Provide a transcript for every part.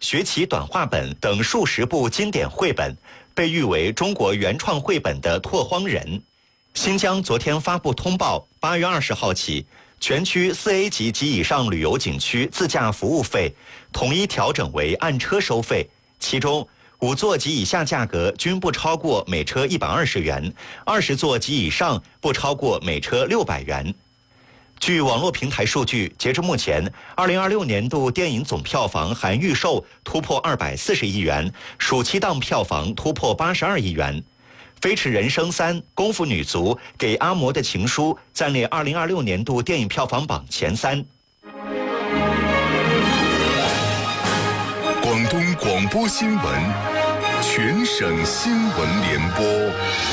学习短话本等数十部经典绘本，被誉为中国原创绘本的拓荒人。新疆昨天发布通报，8月20号起，全区4A 级及以上旅游景区自驾服务费统一调整为按车收费，其中5座及以下价格均不超过每车120元，20座及以上不超过每车600元。据网络平台数据，截至目前，2026年度电影总票房含预售突破240亿元，暑期档票房突破82亿元。《飞驰人生3》、《功夫女足》、《给阿嬷的情书》暂列2026年度电影票房榜前3。 广东广播新闻，全省新闻联播。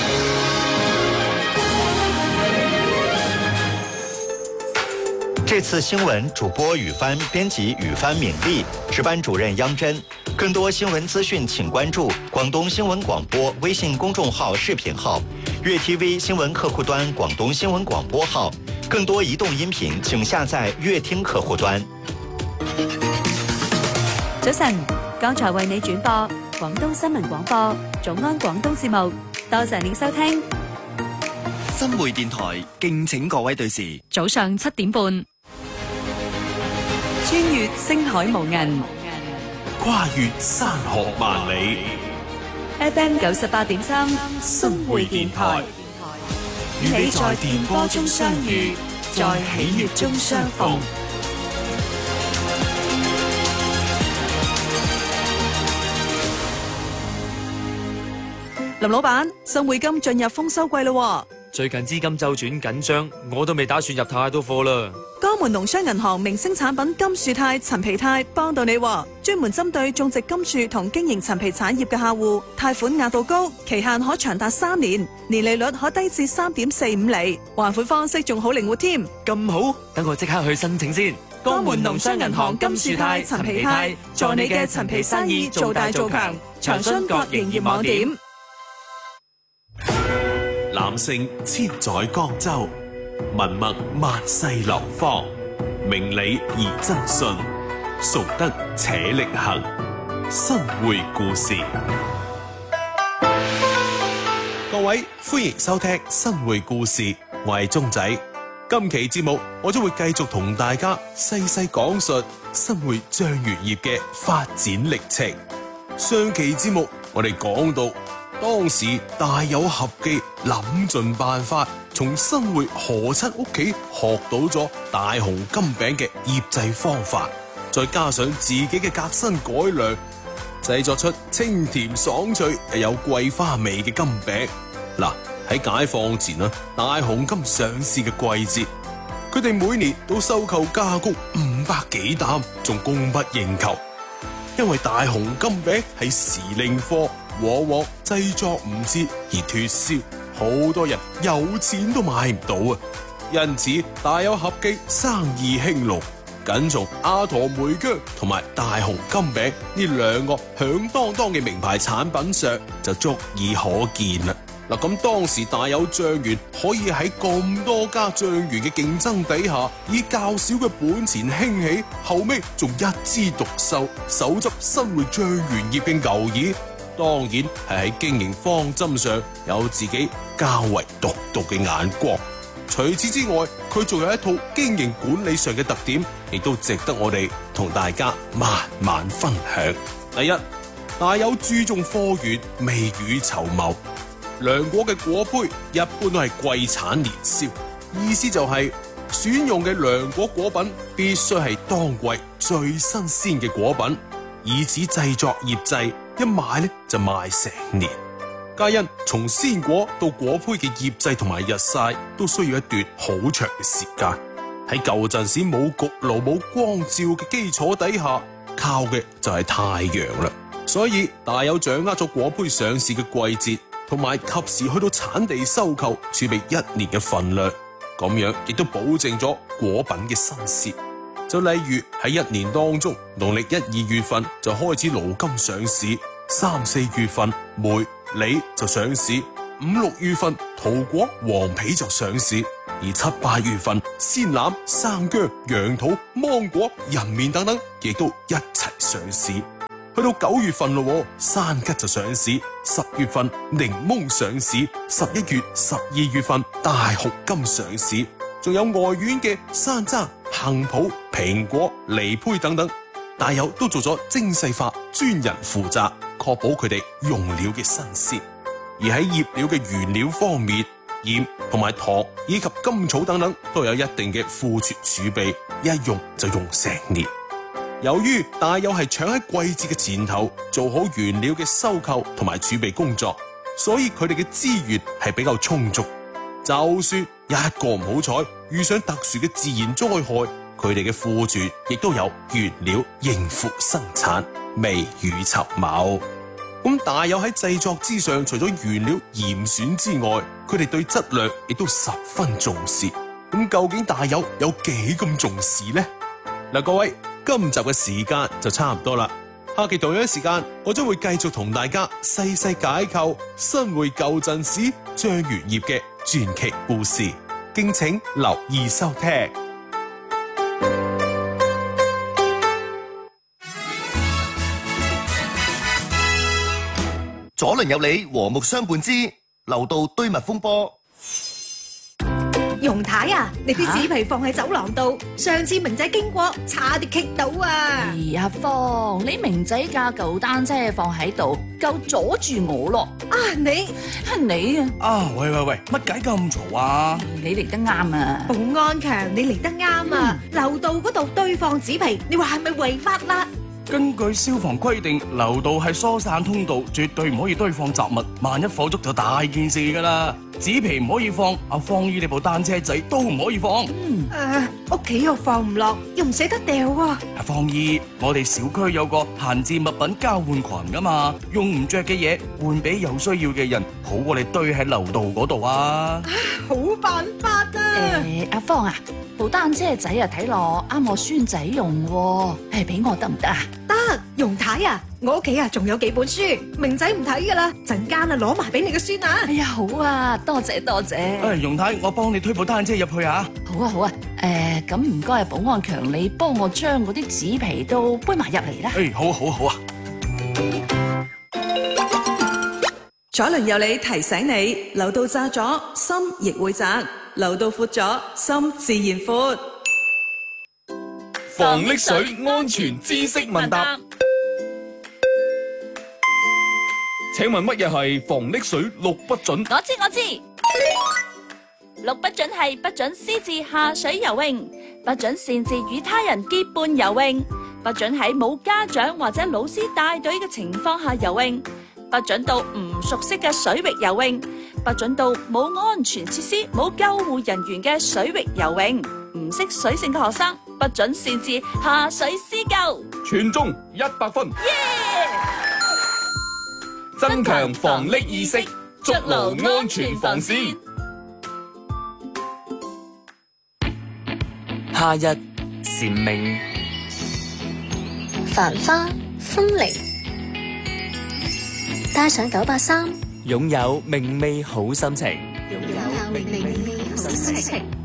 这次新闻主播雨帆，编辑雨帆、敏丽，值班主任央真。更多新闻资讯，请关注广东新闻广播微信公众号、视频号、粤 TV 新闻客户端、广東新聞廣播號。更多移動音頻，請下載粵聽客戶端。 早晨，剛才為你轉播廣東新聞廣播早安廣東節目，多謝你收聽。 新會電台敬請各位對時， 早上7點半，穿越星海無垠， 跨越山河萬里。 FM 98.3新會電台，與你在電波中相遇，在喜悅中相逢。 林老闆，新匯金進入豐收季咯。 最近資金周轉緊張，我都未打算入太多貨啦。 江門農商銀行明星產品金樹泰、陳皮泰幫到你，專門針對種植金樹同經營陳皮產業嘅客戶，貸款額度高，期限可長達3年，年利率可低至3.45厘，還款方式仲好靈活添。 咁好，等我即刻去申請先。 江門農商銀行金樹泰、陳皮泰，助你嘅陳皮生意做大做強，長春各營業網點。 男性千載江州，文墨萬世流芳，明理而真信，崇德且力行。新會故事，各位歡迎收聽新會故事，我係鐘仔。今期節目我將會繼續同大家細細講述新會醬園業嘅發展歷程。上期節目我哋講到，當時大有合記諗盡辦法，從新會何七屋企學到咗大紅金餅嘅醃製方法，再加上自己嘅革新改良，製作出清甜爽脆又有桂花味嘅金餅。嗱，喺解放前啊，大紅金上市嘅季節，佢哋每年都收購加工500幾擔，仲供不應求。因為大紅金餅係時令貨，往往製作唔切而脫銷，好多人有錢都買唔到啊！因此大有合記生意興隆，僅從阿駝梅薑同埋大紅金餅呢2個響當當嘅名牌產品上就足以可見啦。嗱，咁當時大有醬園可以喺咁多家醬園嘅競爭底下，以較少嘅本錢興起，後尾仲一枝獨秀，手執新會醬園業嘅牛耳，當然係喺經營方針上有自己較為獨到嘅眼光。除此之外，佢仲有一套經營管理上嘅特點，亦都值得我哋同大家慢慢分享。第一，大有注重貨源，未雨綢繆。涼果嘅果胚一般都係季產年銷，意思就係選用嘅涼果果品必須係當季最新鮮嘅果品，以此製作醃製，一賣呢就賣成年。皆因從鮮果到果胚嘅醃製同埋日曬都需要一段好長嘅時間，喺舊陣時冇焗爐冇光照嘅基礎底下，靠嘅就係太陽啦。所以大有掌握咗果胚上市嘅季節，同埋及時去到產地收購，儲備1年嘅份量，咁樣亦都保證咗果品嘅新鮮。就例如喺1年當中，農曆1、2月份就開始盧金上市，3、4月份梅、梨就上市，5、6月份桃果、黃皮就上市，而7、8月份鮮欖、生薑、楊桃、芒果、人面等等，亦都一齊上市。 去到9月份咯，山桔就上市；10月份檸檬上市；11月、12月份大紅柑上市，仲有外院嘅山楂、杏脯、蘋果、梨胚等等，大有都做咗精細化，專人負責，確保佢哋用料嘅新鮮。而喺醃料嘅原料方面，鹽同埋糖以及甘草等等都有一定嘅庫存儲備，一用就用成年。由於大有係搶喺季節嘅前頭做好原料嘅收購同埋儲備工作，所以佢哋嘅資源係比較充足。就算一個唔好彩遇上特殊嘅自然災害，佢哋嘅庫存亦都有原料應付生產，未雨綢繆。咁大有喺製作之上，除咗原料嚴選之外，佢哋對質量亦都十分重視。咁究竟大有有幾咁重視呢？嗱，各位，今集嘅時間就差唔多啦。下期同樣時間，我將會繼續同大家細細解構新會舊陣時醬園業嘅傳奇故事，敬請留意收聽。 左鄰右里和睦相伴之樓道堆物風波。 容太啊，你啲紙皮放喺走廊度，上次明仔經過差啲棘到啊！ 阿芳，你明仔架舊單車放喺度，夠阻住我咯！你啊！ 喂，乜解咁嘈啊？ 你嚟得啱啊！ 保安強，你嚟得啱啊！樓道嗰度堆放紙皮，你話係咪違法啦？ 根據消防規定，樓道係疏散通道，絕對唔可以堆放雜物。萬一火燭就大件事噶啦。紙皮唔可以放，阿芳姨你部單車仔都唔可以放。 屋企又放唔落，又唔捨得掉喎。 阿芳姨，我哋小區有個閒置物品交換群噶嘛，用唔着嘅嘢換俾有需要嘅人，好過你堆喺樓道嗰度啊。 好辦法啊！ 阿芳啊，部單車仔啊睇落啱我孫仔用喎，俾我得唔得啊？ 得，容太啊，我屋企啊仲有幾本書，明仔唔睇噶啦，陣間啊攞埋俾你個孫啊！ 哎呀，好啊，多謝。 容太，我幫你推部單車入去啊！ 好啊，咁唔該保安強，你幫我將嗰啲紙皮都搬埋入嚟啦。 好啊。 左鄰右里提醒你，樓道窄咗，心亦會窄；樓道闊咗，心自然闊。 防溺水安全知識問答，請問乜嘢係防溺水六不准？ 我知。六不准係不准私自下水游泳，不准擅自與他人結伴游泳，不准喺冇家長或者老師帶隊嘅情況下游泳，不准到唔熟悉嘅水域游泳，不准到冇安全設施、冇救護人員嘅水域游泳。唔識水性嘅學生，不准擅自下水施救。 全中100分。增強防溺意識，築牢安全防線。 夏日蟬鳴， 繁花風鈴，帶上983， 擁有明媚好心情。 擁有明媚好心情。